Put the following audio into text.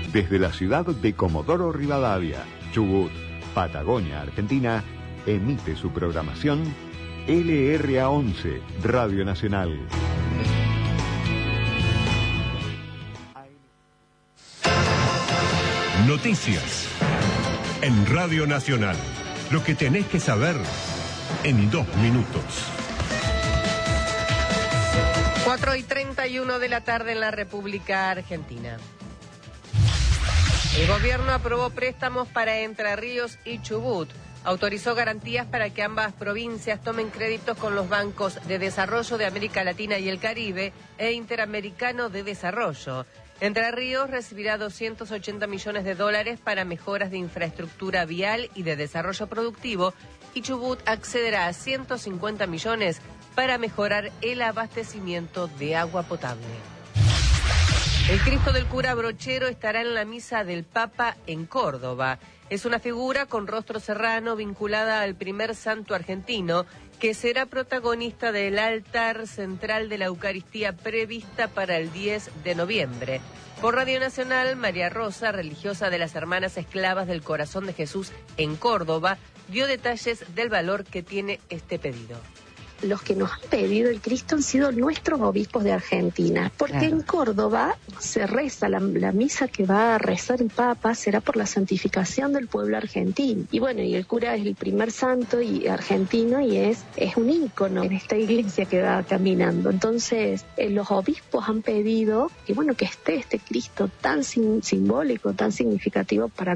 Desde la ciudad de Comodoro Rivadavia, Chubut, Patagonia, Argentina, emite su programación LRA11, Radio Nacional. Noticias en Radio Nacional. Lo que tenés que saber en 2 minutos. 4:31 de la tarde en la República Argentina. El gobierno aprobó préstamos para Entre Ríos y Chubut. Autorizó garantías para que ambas provincias tomen créditos con los bancos de desarrollo de América Latina y el Caribe e Interamericano de Desarrollo. Entre Ríos recibirá $280 millones para mejoras de infraestructura vial y de desarrollo productivo, y Chubut accederá a 150 millones para mejorar el abastecimiento de agua potable. El Cristo del cura Brochero estará en la misa del Papa en Córdoba. Es una figura con rostro serrano vinculada al primer santo argentino, que será protagonista del altar central de la Eucaristía prevista para el 10 de noviembre. Por Radio Nacional, María Rosa, religiosa de las Hermanas Esclavas del Corazón de Jesús en Córdoba, dio detalles del valor que tiene este pedido. Los que nos han pedido el Cristo han sido nuestros obispos de Argentina, porque en Córdoba se reza, la misa que va a rezar el Papa será por la santificación del pueblo argentino. Y bueno, y el cura es el primer santo y argentino y es un ícono en esta iglesia que va caminando. Entonces, los obispos han pedido que, bueno, que esté este Cristo tan simbólico, tan significativo para